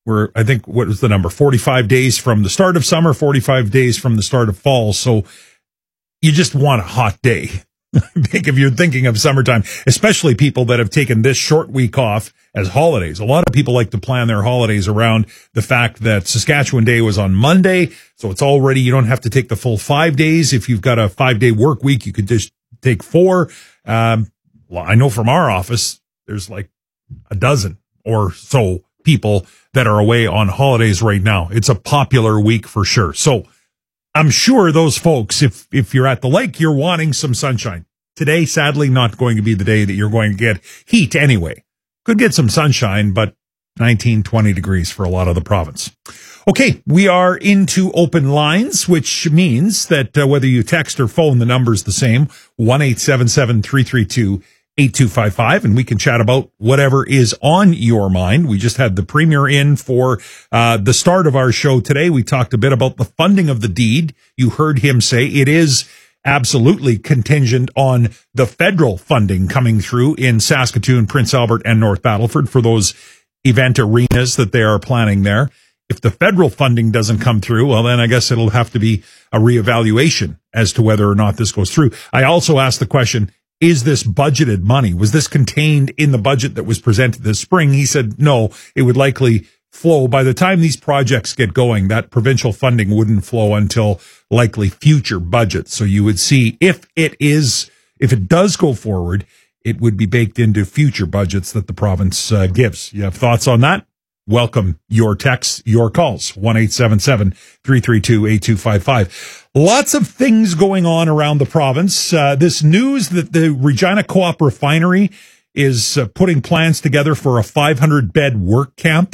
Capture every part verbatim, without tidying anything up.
we're, I think, what was the number? forty-five days from the start of summer, forty-five days from the start of fall. So you just want a hot day. I think if you're thinking of summertime, especially people that have taken this short week off as holidays. A lot of people like to plan their holidays around the fact that Saskatchewan Day was on Monday. So it's already, you don't have to take the full five days. If you've got a five day work week, you could just take four. Um, well, I know from our office, there's like a dozen or so people that are away on holidays right now. It's a popular week for sure. So I'm sure those folks, if, if you're at the lake, you're wanting some sunshine. Today, sadly, not going to be the day that you're going to get heat anyway. Could get some sunshine, but nineteen, twenty degrees for a lot of the province. Okay, we are into open lines, which means that uh, whether you text or phone, the number's the same, one eight seven seven, three three two, eight two five five, and we can chat about whatever is on your mind. We just had the premier in for uh, the start of our show today. We talked a bit about the funding of the deed. You heard him say it is absolutely contingent on the federal funding coming through in Saskatoon, Prince Albert, and North Battleford for those event arenas that they are planning there. If the federal funding doesn't come through, well, then I guess it'll have to be a reevaluation as to whether or not this goes through. I also asked the question, is this budgeted money? Was this contained in the budget that was presented this spring? He said, no, it would likely flow. By the time these projects get going, that provincial funding wouldn't flow until likely future budgets. So you would see if it is, if it does go forward, it would be baked into future budgets that the province uh, gives. You have thoughts on that? Welcome your texts, your calls, one eight seven seven, three three two, eight two five five. Lots of things going on around the province. Uh, this news that the Regina Co-op Refinery is uh, putting plans together for a five hundred bed work camp.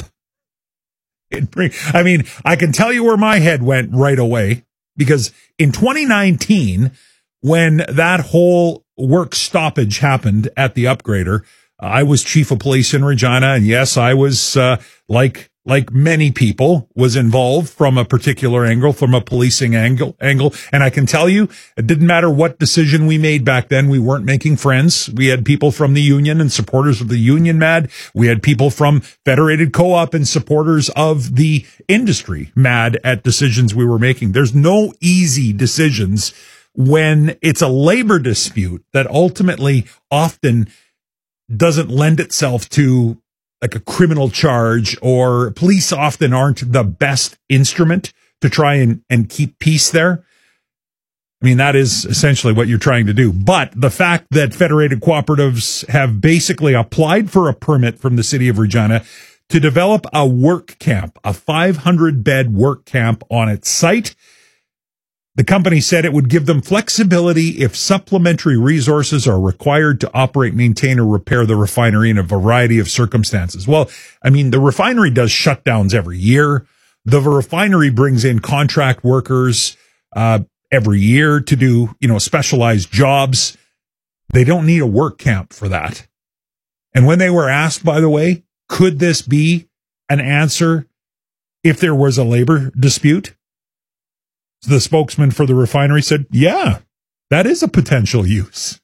It bring, I mean, I can tell you where my head went right away, because in twenty nineteen, when that whole work stoppage happened at the upgrader, I was chief of police in Regina, and yes, I was, uh, like, like many people, was involved from a particular angle, from a policing angle, angle. And I can tell you, it didn't matter what decision we made back then. We weren't making friends. We had people from the union and supporters of the union mad. We had people from Federated Co-op and supporters of the industry mad at decisions we were making. There's no easy decisions when it's a labor dispute that ultimately often doesn't lend itself to like a criminal charge, or police often aren't the best instrument to try and, and keep peace there. I mean, that is essentially what you're trying to do. But the fact that Federated Cooperatives have basically applied for a permit from the city of Regina to develop a work camp, a five hundred bed work camp on its site. The company said it would give them flexibility if supplementary resources are required to operate, maintain, or repair the refinery in a variety of circumstances. Well, I mean, the refinery does shutdowns every year. The refinery brings in contract workers uh, every year to do, you know, specialized jobs. They don't need a work camp for that. And when they were asked, by the way, could this be an answer if there was a labor dispute? The spokesman for the refinery said, yeah, that is a potential use.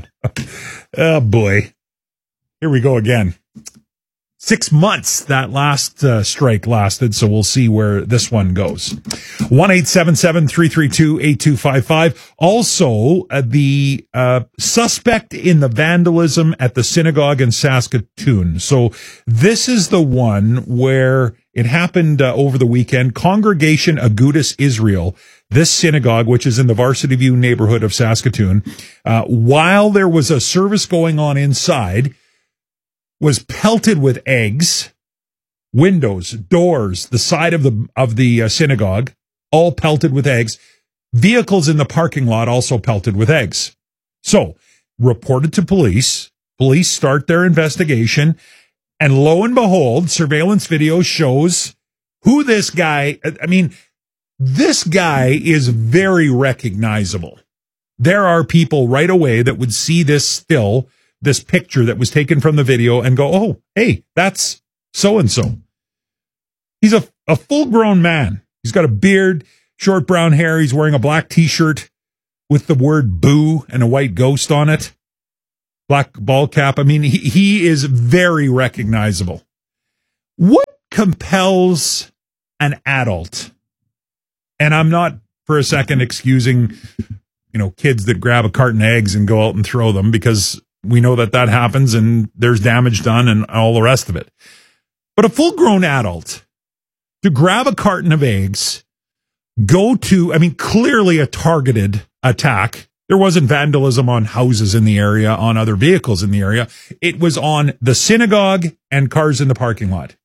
Oh, boy. Here we go again. Six months that last uh, strike lasted, so we'll see where this one goes. one eight seven seven, three three two, eight two five five. Also, uh, the uh, suspect in the vandalism at the synagogue in Saskatoon. So this is the one where it happened uh, over the weekend. Congregation Agudas Israel, this synagogue, which is in the Varsity View neighborhood of Saskatoon, uh, while there was a service going on inside, was pelted with eggs, windows, doors, the side of the of the uh, synagogue, all pelted with eggs. Vehicles in the parking lot also pelted with eggs. So, reported to police. Police start their investigation, and lo and behold, surveillance video shows who this guy, I mean, this guy is very recognizable. There are people right away that would see this still, this picture that was taken from the video, and go, oh, hey, that's so-and-so. He's a, a full-grown man. He's got a beard, short brown hair. He's wearing a black T-shirt with the word boo and a white ghost on it. Black ball cap. I mean, he, he is very recognizable. What compels an adult, and I'm not for a second excusing, you know, kids that grab a carton of eggs and go out and throw them, because we know that that happens and there's damage done and all the rest of it. But a full-grown adult to grab a carton of eggs, go to, I mean, clearly a targeted attack. There wasn't vandalism on houses in the area, on other vehicles in the area. It was on the synagogue and cars in the parking lot.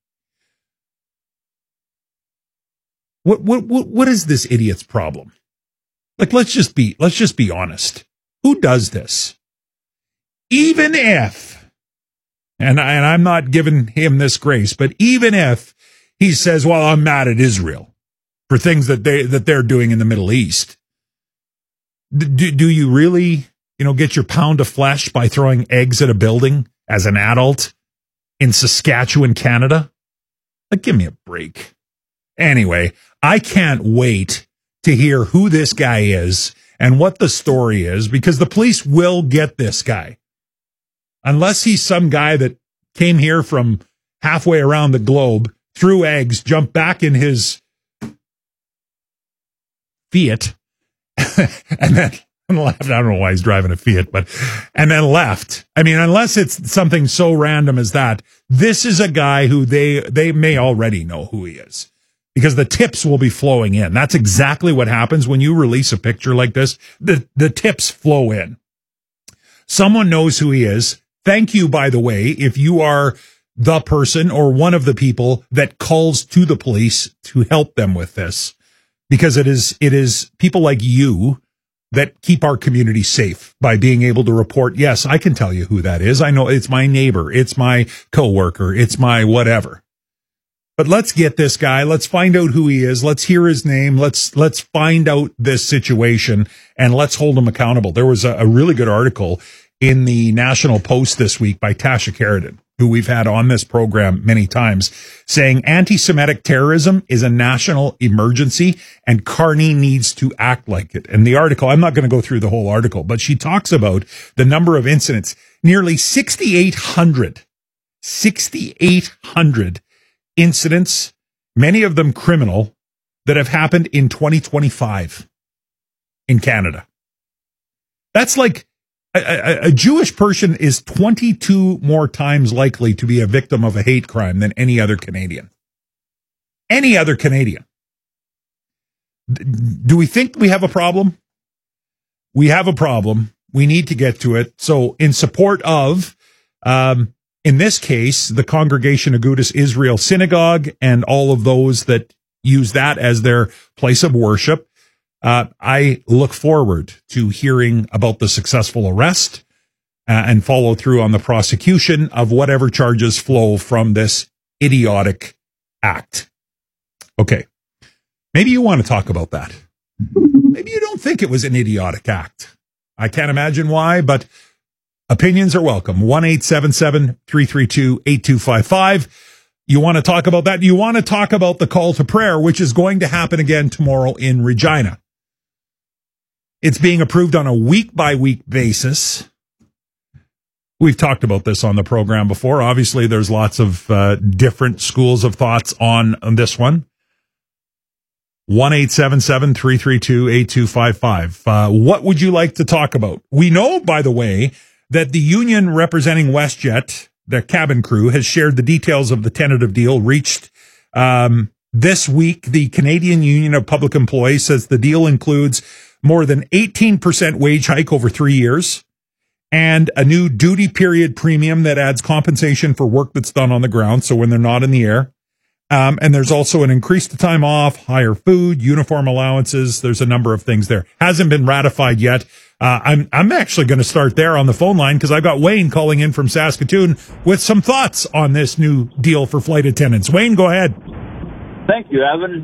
What, what, what, what is this idiot's problem? Like, let's just be, let's just be honest. Who does this? Even if, and, I, and I'm not giving him this grace, but even if he says, well, I'm mad at Israel for things that they, that they're doing in the Middle East. Do, do you really, you know, get your pound of flesh by throwing eggs at a building as an adult in Saskatchewan, Canada? Like, give me a break. Anyway, I can't wait to hear who this guy is and what the story is, because the police will get this guy. Unless he's some guy that came here from halfway around the globe, threw eggs, jumped back in his Fiat, and then left. I don't know why he's driving a Fiat, but, and then left. I mean, unless it's something so random as that, this is a guy who they, they may already know who he is, because the tips will be flowing in. That's exactly what happens when you release a picture like this. The, the tips flow in. Someone knows who he is. Thank you, by the way, if you are the person or one of the people that calls to the police to help them with this, because it is, it is people like you that keep our community safe by being able to report, yes, I can tell you who that is. I know it's my neighbor. It's my coworker. It's my whatever. But let's get this guy. Let's find out who he is. Let's hear his name. Let's, let's find out this situation and let's hold him accountable. There was a, a really good article in the National Post this week by Tasha Karadan, who we've had on this program many times, saying anti-Semitic terrorism is a national emergency and Carney needs to act like it. And the article, I'm not going to go through the whole article, but she talks about the number of incidents, nearly sixty-eight hundred, sixty-eight hundred incidents, many of them criminal, that have happened in twenty twenty-five in Canada. That's like A, a, a Jewish person is twenty-two more times likely to be a victim of a hate crime than any other Canadian. Any other Canadian. Do we think we have a problem? We have a problem. We need to get to it. So in support of, um, in this case, the Congregation Agudas Israel Synagogue and all of those that use that as their place of worship, Uh, I look forward to hearing about the successful arrest uh, and follow through on the prosecution of whatever charges flow from this idiotic act. Okay. Maybe you want to talk about that. Maybe you don't think it was an idiotic act. I can't imagine why, but opinions are welcome. one eight seven seven, three three two, eight two five five. You want to talk about that? You want to talk about the call to prayer, which is going to happen again tomorrow in Regina. It's being approved on a week-by-week basis. We've talked about this on the program before. Obviously, there's lots of uh, different schools of thoughts on, on this one. one eight seven seven, three three two, eight two five five. Uh, what would you like to talk about? We know, by the way, that the union representing WestJet, the cabin crew, has shared the details of the tentative deal reached um, this week. The Canadian Union of Public Employees says the deal includes more than eighteen percent wage hike over three years, and a new duty period premium that adds compensation for work that's done on the ground, so when they're not in the air. Um, and there's also an increased time off, higher food, uniform allowances. There's a number of things there. Hasn't been ratified yet. Uh, I'm I'm actually going to start there on the phone line because I've got Wayne calling in from Saskatoon with some thoughts on this new deal for flight attendants. Wayne, go ahead. Thank you, Evan.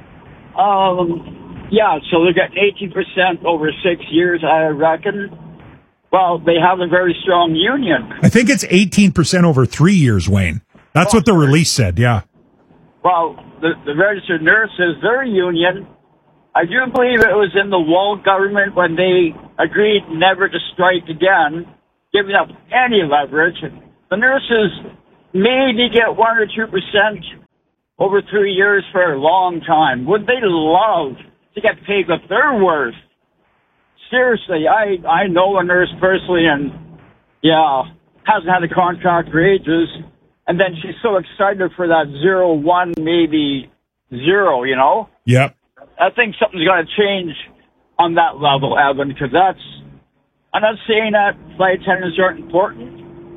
Um... Yeah, so they're getting eighteen percent over six years, I reckon. Well, they have a very strong union. I think it's eighteen percent over three years, Wayne. That's well, what the release said, yeah. Well, the, the registered nurses, their union, I do believe it was in the Wall government when they agreed never to strike again, giving up any leverage. The nurses maybe get one or two percent over three years for a long time. Would they love to get paid what they're worth? Seriously, I, I know a nurse personally, and yeah, hasn't had a contract for ages. And then she's so excited for that zero, one, maybe zero, you know? Yep. I think something's got to change on that level, Evan, because that's, I'm not saying that flight attendants aren't important,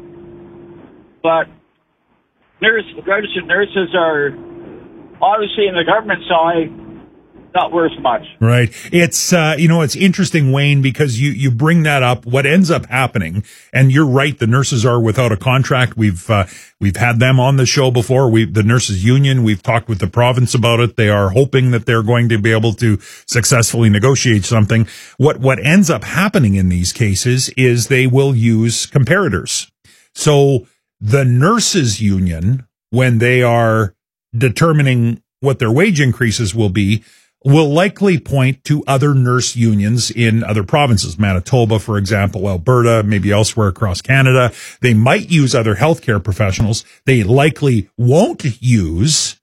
but nurse, registered nurses are obviously in the government side not worth much. Right. It's, uh, you know, it's interesting, Wayne, because you, you bring that up. What ends up happening, and you're right, the nurses are without a contract. We've, uh, we've had them on the show before. We, the nurses union, we've talked with the province about it. They are hoping that they're going to be able to successfully negotiate something. What, what ends up happening in these cases is they will use comparators. So the nurses union, when they are determining what their wage increases will be, will likely point to other nurse unions in other provinces, Manitoba, for example, Alberta, maybe elsewhere across Canada. They might use other healthcare professionals. They likely won't use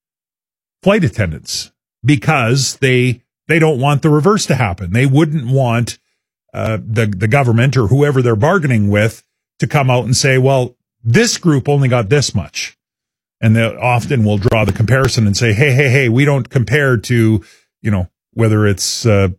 flight attendants because they they don't want the reverse to happen. They wouldn't want uh, the the government or whoever they're bargaining with to come out and say, well, this group only got this much. And they often will draw the comparison and say, hey, hey, hey, we don't compare to, you know, whether it's uh,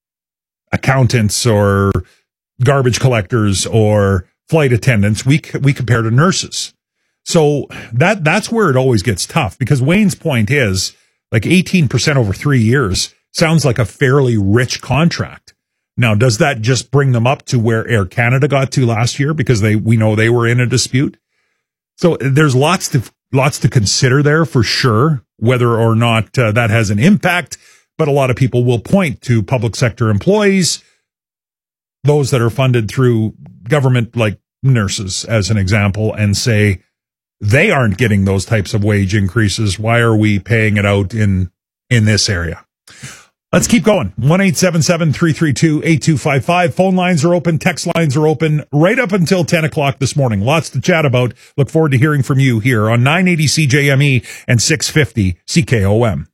accountants or garbage collectors or flight attendants. We we compare to nurses. So that that's where it always gets tough, because Wayne's point is like eighteen percent over three years sounds like a fairly rich contract. Now, does that just bring them up to where Air Canada got to last year, because they we know they were in a dispute? So there's lots to Lots to consider there for sure, whether or not uh, that has an impact. But a lot of people will point to public sector employees, those that are funded through government, like nurses, as an example, and say they aren't getting those types of wage increases. Why are we paying it out in in this area? Let's keep going. one eight seven seven, three three two, eight two five five. Phone lines are open. Text lines are open right up until ten o'clock this morning. Lots to chat about. Look forward to hearing from you here on nine eighty C J M E and six fifty C K O M.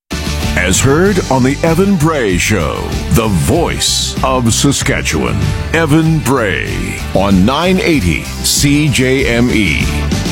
As heard on the Evan Bray Show, the voice of Saskatchewan. Evan Bray on nine eighty C J M E.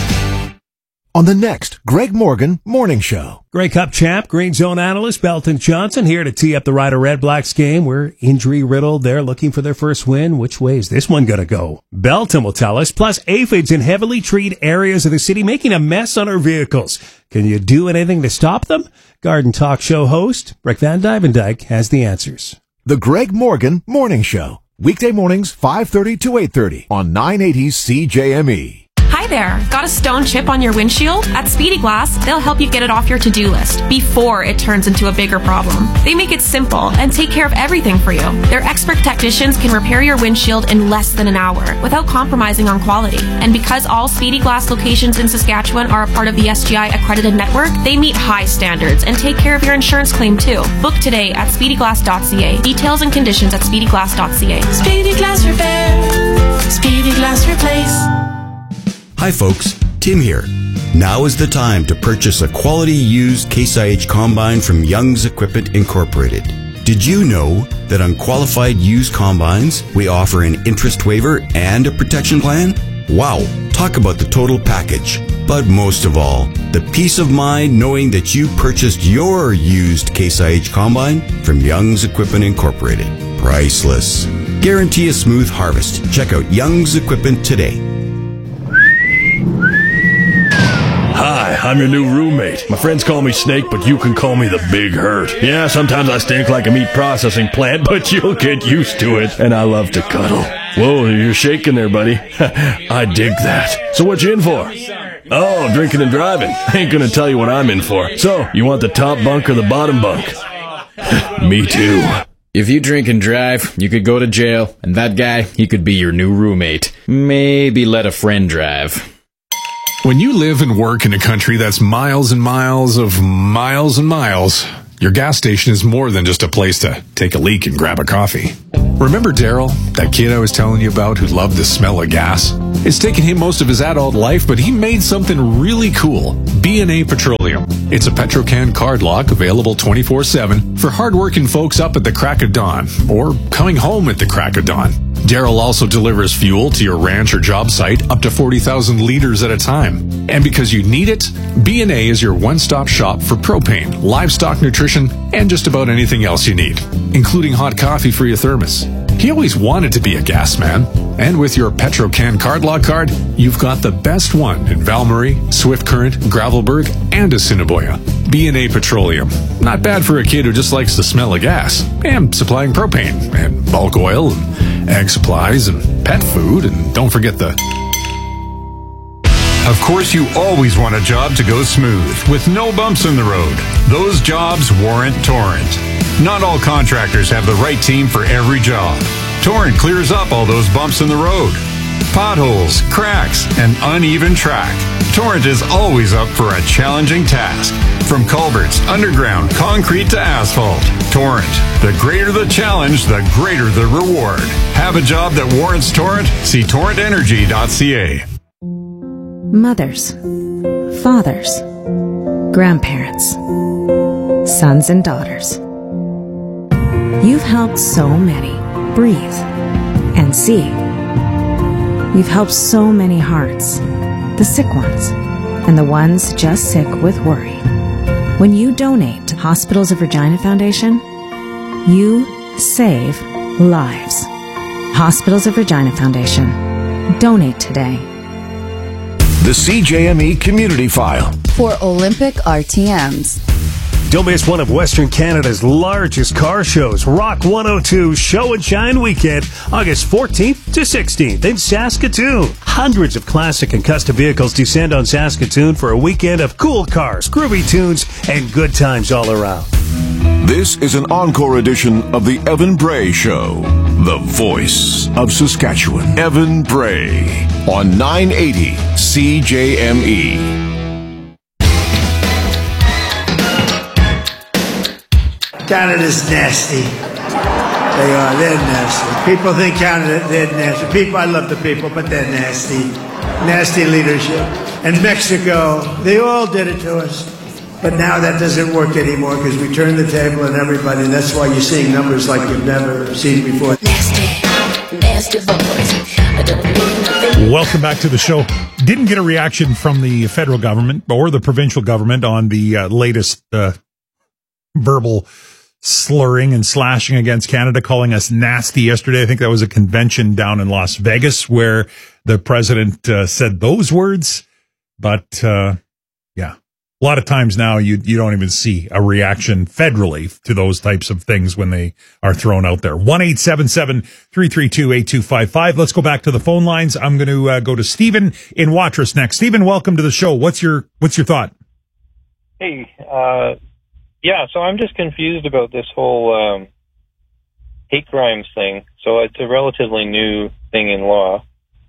On the next Greg Morgan Morning Show. Grey Cup champ, Green Zone analyst Belton Johnson here to tee up the Rider Red Blacks game. We're injury riddled. They're looking for their first win. Which way is this one going to go? Belton will tell us. Plus, aphids in heavily treed areas of the city making a mess on our vehicles. Can you do anything to stop them? Garden Talk Show host Rick Van Dyvendyke has the answers. The Greg Morgan Morning Show. Weekday mornings, five thirty to eight thirty on nine eighty C J M E. Hi there. Got a stone chip on your windshield? At Speedy Glass, they'll help you get it off your to-do list before it turns into a bigger problem. They make it simple and take care of everything for you. Their expert technicians can repair your windshield in less than an hour without compromising on quality. And because all Speedy Glass locations in Saskatchewan are a part of the S G I accredited network, they meet high standards and take care of your insurance claim too. Book today at speedy glass dot c a. Details and conditions at speedy glass dot c a. Speedy Glass Repair. Speedy Glass Replace. Hi folks, Tim here. Now is the time to purchase a quality used Case I H combine from Young's Equipment Incorporated. Did you know that on qualified used combines, we offer an interest waiver and a protection plan? Wow, talk about the total package. But most of all, the peace of mind knowing that you purchased your used Case I H combine from Young's Equipment Incorporated. Priceless. Guarantee a smooth harvest. Check out Young's Equipment today. Hi, I'm your new roommate. My friends call me Snake, but you can call me the Big Hurt. Yeah, sometimes I stink like a meat processing plant, but you'll get used to it. And I love to cuddle. Whoa, you're shaking there, buddy. I dig that. So what you in for? Oh, drinking and driving. I ain't gonna tell you what I'm in for. So, you want the top bunk or the bottom bunk? Me too. If you drink and drive, you could go to jail, and that guy, he could be your new roommate. Maybe let a friend drive. When you live and work in a country that's miles and miles of miles and miles, your gas station is more than just a place to take a leak and grab a coffee. Remember Daryl, that kid I was telling you about who loved the smell of gas? It's taken him most of his adult life, but he made something really cool. B and A Petroleum. It's a Petrocan card lock available twenty-four seven for hardworking folks up at the crack of dawn or coming home at the crack of dawn. Daryl also delivers fuel to your ranch or job site up to forty thousand liters at a time. And because you need it, B and A is your one-stop shop for propane, livestock nutrition, and just about anything else you need, including hot coffee for your thermos. He always wanted to be a gas man, and with your Petrocan card lock card, you've got the best one in Valmarie, Swift Current, Gravelburg, and Assiniboia. B and A Petroleum. Not bad for a kid who just likes the smell of gas, and supplying propane, and bulk oil, and egg supplies, and pet food, and don't forget the... Of course, you always want a job to go smooth, with no bumps in the road. Those jobs warrant Torrent. Not all contractors have the right team for every job. Torrent clears up all those bumps in the road. Potholes, cracks, and uneven track. Torrent is always up for a challenging task. From culverts, underground, concrete to asphalt. Torrent. The greater the challenge, the greater the reward. Have a job that warrants Torrent? See torrent energy dot c a. Mothers, fathers, grandparents, sons and daughters. You've helped so many breathe and see. You've helped so many hearts, the sick ones, and the ones just sick with worry. When you donate to Hospitals of Regina Foundation, you save lives. Hospitals of Regina Foundation. Donate today. The C J M E Community File. For Olympic R T Ms. Don't miss one of Western Canada's largest car shows, Rock one oh two Show and Shine Weekend, August fourteenth to sixteenth in Saskatoon. Hundreds of classic and custom vehicles descend on Saskatoon for a weekend of cool cars, groovy tunes, and good times all around. This is an encore edition of the Evan Bray Show, the voice of Saskatchewan. Evan Bray on nine eighty C J M E. Canada's nasty. They are. They're nasty. People think Canada, they're nasty. People, I love the people, but they're nasty. Nasty leadership. And Mexico, they all did it to us. But now that doesn't work anymore because we turned the table on everybody. And that's why you're seeing numbers like you've never seen before. Nasty, nasty boys. I don't need nothing. Welcome back to the show. Didn't get a reaction from the federal government or the provincial government on the uh, latest uh, verbal slurring and slashing against Canada, calling us nasty yesterday. I think that was a convention down in Las Vegas where the president uh, said those words. But, uh, yeah, a lot of times now you you don't even see a reaction federally to those types of things when they are thrown out there. one eight seven seven, three three two, eight two five five. Let's go back to the phone lines. I'm going to uh, go to Stephen in Watrous next. Stephen, welcome to the show. What's your what's your thought? Hey, uh, yeah, so I'm just confused about this whole um, hate crimes thing. So it's a relatively new thing in law.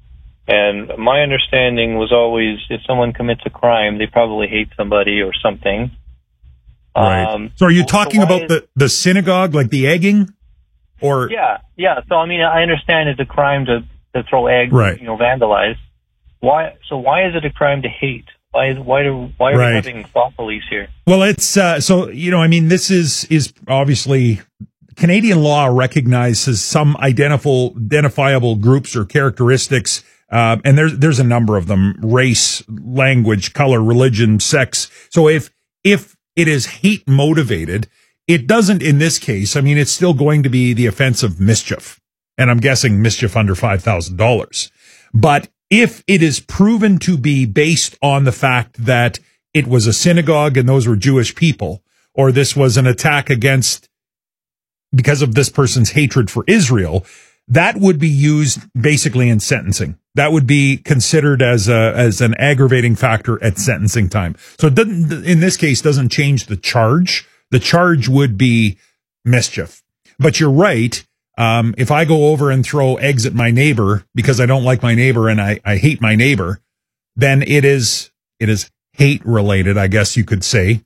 And my understanding was always if someone commits a crime, they probably hate somebody or something. Right. Um, so are you talking so about is, the, the synagogue, like the egging? Or Yeah, yeah. So, I mean, I understand it's a crime to, to throw eggs, right. you know, vandalize. Why? So why is it a crime to hate? Why, is, why, do, why are right. we having thought police here? Well, it's, uh, so, you know, I mean, this is, is obviously Canadian law recognizes some identifiable, identifiable groups or characteristics. Uh, and there's, there's a number of them: race, language, color, religion, sex. So if, if it is hate motivated, it doesn't in this case. I mean, it's still going to be the offense of mischief. And I'm guessing mischief under five thousand dollars. But if it is proven to be based on the fact that it was a synagogue and those were Jewish people, or this was an attack against, because of this person's hatred for Israel, that would be used basically in sentencing. That would be considered as a, as an aggravating factor at sentencing time. So it doesn't, in this case, doesn't change the charge. The charge would be mischief. But you're right. Um, if I go over and throw eggs at my neighbor because I don't like my neighbor and I, I hate my neighbor, then it is, it is hate related, I guess you could say.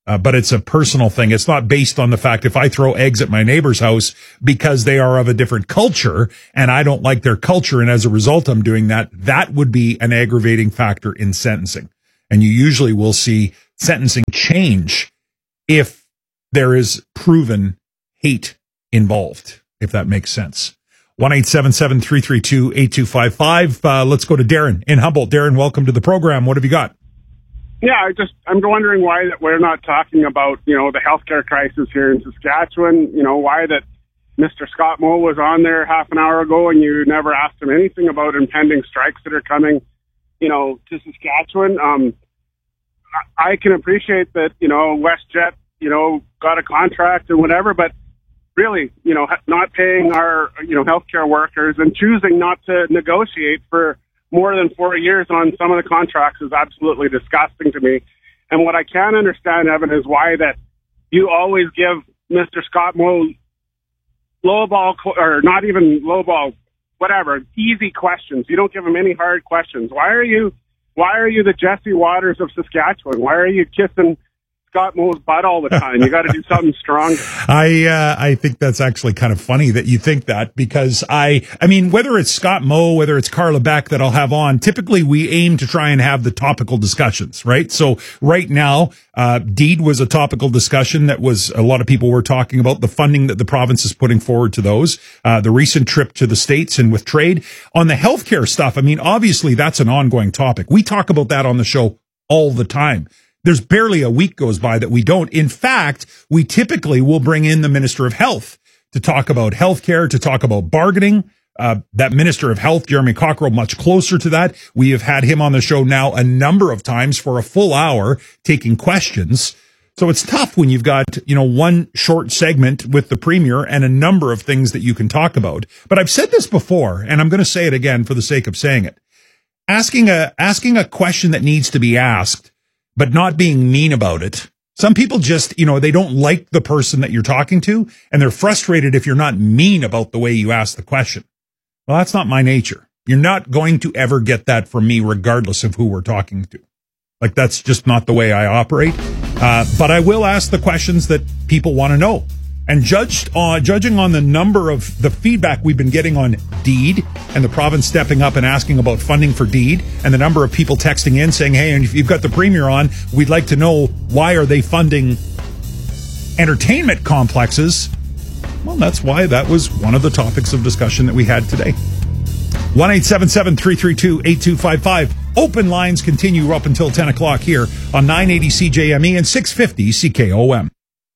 Uh, but it's a personal thing. It's not based on the fact if I throw eggs at my neighbor's house because they are of a different culture and I don't like their culture, and as a result I'm doing that, that would be an aggravating factor in sentencing. And you usually will see sentencing change if there is proven hate involved, if that makes sense. one eight seven seven, three three two, eight two five five. Uh, let's go to Darren in Humboldt. Darren, welcome to the program. What have you got? Yeah, I just, I'm wondering why that we're not talking about, you know, the healthcare crisis here in Saskatchewan, you know, why that Mister Scott Moe was on there half an hour ago and you never asked him anything about impending strikes that are coming, you know, to Saskatchewan. Um, I can appreciate that, you know, WestJet, you know, got a contract and whatever, but really, you know, not paying our, you know, healthcare workers and choosing not to negotiate for more than four years on some of the contracts is absolutely disgusting to me. And what I can't understand, Evan, is why that you always give Mister Scott Moe lowball, or not even lowball, whatever, easy questions. You don't give him any hard questions. Why are you, why are you the Jesse Waters of Saskatchewan? Why are you kissing Scott Moe's butt all the time? You got to do something strong. I uh, I think that's actually kind of funny that you think that, because I I mean, whether it's Scott Moe, whether it's Carla Beck that I'll have on, typically we aim to try and have the topical discussions, right? So right now, uh, deed was a topical discussion that was a lot of people were talking about the funding that the province is putting forward to those, uh, the recent trip to the States and with trade. On the healthcare stuff, I mean, obviously that's an ongoing topic. We talk about that on the show all the time. There's barely a week goes by that we don't. In fact, we typically will bring in the Minister of Health to talk about healthcare, to talk about bargaining. Uh, that Minister of Health, Jeremy Cockrell, much closer to that. We have had him on the show now a number of times for a full hour taking questions. So it's tough when you've got, you know, one short segment with the Premier and a number of things that you can talk about. But I've said this before, and I'm going to say it again for the sake of saying it. Asking a, asking a question that needs to be asked, but not being mean about it. Some people just, you know, they don't like the person that you're talking to, and they're frustrated if you're not mean about the way you ask the question. Well, that's not my nature. You're not going to ever get that from me, regardless of who we're talking to. Like, that's just not the way I operate. Uh, but I will ask the questions that people want to know. And judged on, judging on the number of the feedback we've been getting on DEED and the province stepping up and asking about funding for DEED, and the number of people texting in saying, hey, and if you've got the Premier on, we'd like to know why are they funding entertainment complexes. Well, that's why that was one of the topics of discussion that we had today. one eight seven seven, three three two, eight two five five. Open lines continue up until ten o'clock here on nine eighty C J M E and six fifty C K O M.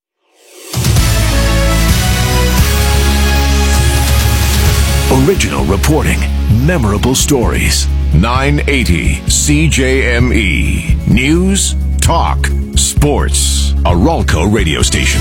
Original reporting, memorable stories. nine eighty C J M E. News, talk, sports. A Ralco radio station.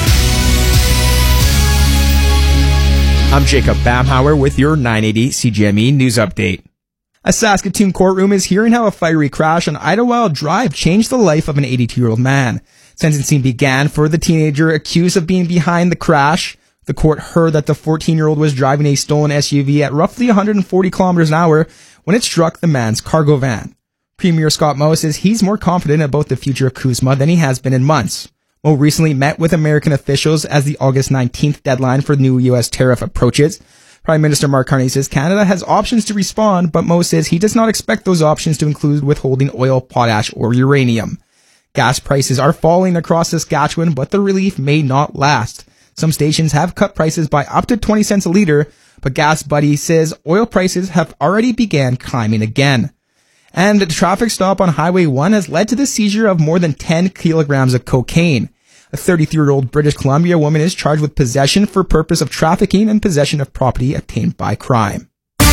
I'm Jacob Bamhauer with your nine eighty C G M E news update. A Saskatoon courtroom is hearing how a fiery crash on Idlewild Drive changed the life of an eighty-two-year-old man. Sentencing began for the teenager accused of being behind the crash. The court heard that the fourteen-year-old was driving a stolen S U V at roughly one hundred forty kilometers an hour when it struck the man's cargo van. Premier Scott Moe says he's more confident about the future of CUSMA than he has been in months. Moe recently met with American officials as the August nineteenth deadline for new U S tariff approaches. Prime Minister Mark Carney says Canada has options to respond, but Moe says he does not expect those options to include withholding oil, potash, or uranium. Gas prices are falling across Saskatchewan, but the relief may not last. Some stations have cut prices by up to twenty cents a litre, but Gas Buddy says oil prices have already began climbing again. And a traffic stop on Highway one has led to the seizure of more than ten kilograms of cocaine. A thirty-three-year-old British Columbia woman is charged with possession for purpose of trafficking and possession of property obtained by crime.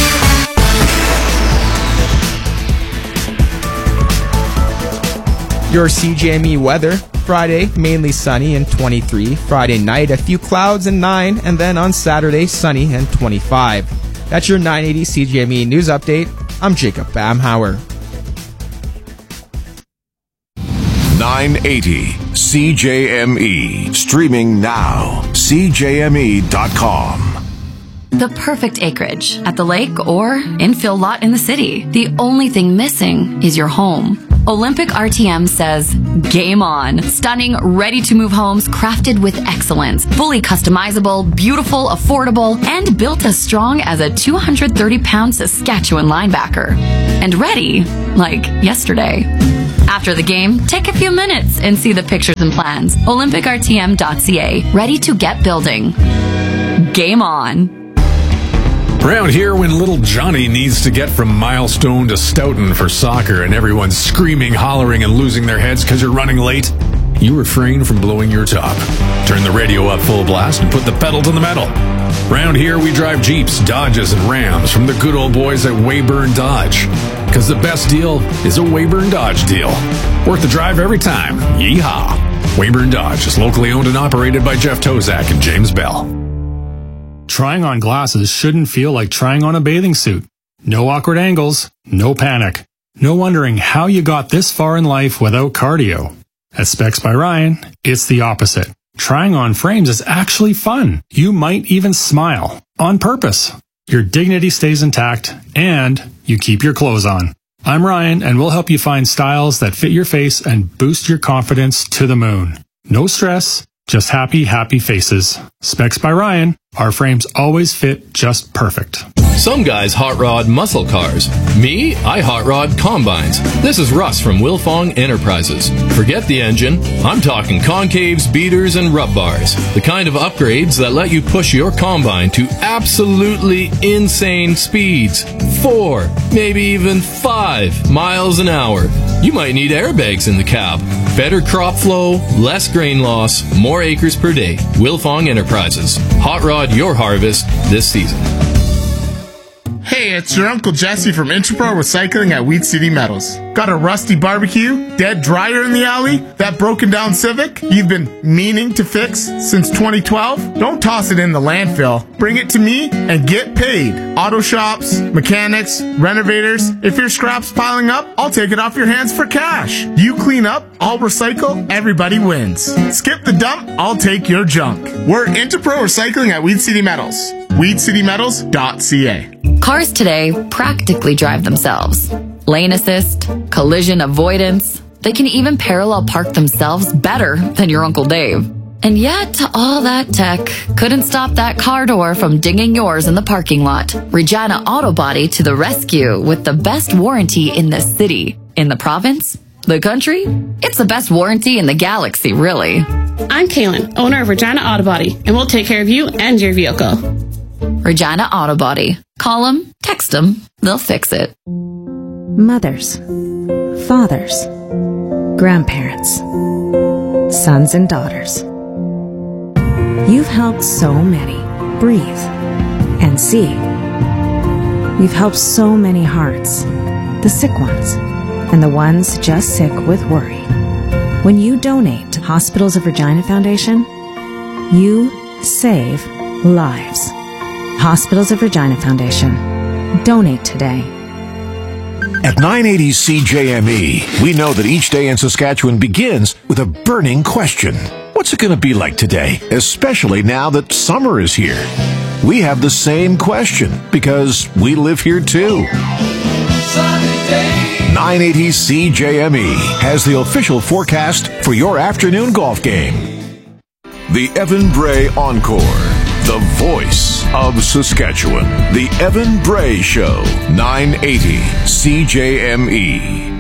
Your C J M E weather. Friday, mainly sunny and twenty-three. Friday night, a few clouds and nine. And then on Saturday, sunny and twenty-five. That's your nine eighty C J M E news update. I'm Jacob Bamhauer. nine eighty C J M E. Streaming now. C J M E dot com. The perfect acreage at the lake or infill lot in the city. The only thing missing is your home. Olympic R T M says, game on. Stunning, ready-to-move homes crafted with excellence. Fully customizable, beautiful, affordable, and built as strong as a two hundred thirty pound Saskatchewan linebacker. And ready, like yesterday. After the game, take a few minutes and see the pictures and plans. olympic r t m dot c a. Ready to get building. Game on. Around here, when little Johnny needs to get from Milestone to Stoughton for soccer and everyone's screaming, hollering, and losing their heads because you're running late, you refrain from blowing your top. Turn the radio up full blast and put the pedal to the metal. Around here, we drive Jeeps, Dodges, and Rams from the good old boys at Weyburn Dodge. Because the best deal is a Weyburn Dodge deal. Worth the drive every time. Yeehaw! Weyburn Dodge is locally owned and operated by Jeff Tozak and James Bell. Trying on glasses shouldn't feel like trying on a bathing suit. No awkward angles, no panic. No wondering how you got this far in life without cardio. At Specs by Ryan, it's the opposite. Trying on frames is actually fun. You might even smile. On purpose. Your dignity stays intact, and you keep your clothes on. I'm Ryan, and we'll help you find styles that fit your face and boost your confidence to the moon. No stress, just happy, happy faces. Specs by Ryan. Our frames always fit just perfect. Some guys hot rod muscle cars. Me, I hot rod combines. This is Russ from Wilfong Enterprises. Forget the engine. I'm talking concaves, beaters, and rub bars. The kind of upgrades that let you push your combine to absolutely insane speeds. Four, maybe even five miles an hour. You might need airbags in the cab. Better crop flow, less grain loss, more acres per day. Wilfong Enterprises. Hot rod your harvest this season. Hey, it's your Uncle Jesse from Interpro Recycling at Weed City Metals. Got a rusty barbecue, dead dryer in the alley, that broken down Civic you've been meaning to fix since twenty twelve? Don't toss it in the landfill. Bring it to me and get paid. Auto shops, mechanics, renovators. If your scrap's piling up, I'll take it off your hands for cash. You clean up, I'll recycle, everybody wins. Skip the dump, I'll take your junk. We're Interpro Recycling at Weed City Metals. weed city metals dot c a. Cars today practically drive themselves. Lane assist, collision avoidance. They can even parallel park themselves better than your Uncle Dave. And yet, all that tech couldn't stop that car door from dinging yours in the parking lot. Regina Auto Body to the rescue with the best warranty in the city. In the province? The country? It's the best warranty in the galaxy, really. I'm Kaylin, owner of Regina Auto Body, and we'll take care of you and your vehicle. Regina Auto Body. Call them, text them, they'll fix it. Mothers, fathers, grandparents, sons and daughters. You've helped so many breathe and see. You've helped so many hearts, the sick ones and the ones just sick with worry. When you donate to Hospitals of Regina Foundation, you save lives. Hospitals of Regina Foundation. Donate today. At nine eighty C J M E, we know that each day in Saskatchewan begins with a burning question. What's it going to be like today, especially now that summer is here? We have the same question because we live here too. nine eighty C J M E has the official forecast for your afternoon golf game. The Evan Bray Encore. The voice of Saskatchewan. The Evan Bray Show. nine eighty C J M E.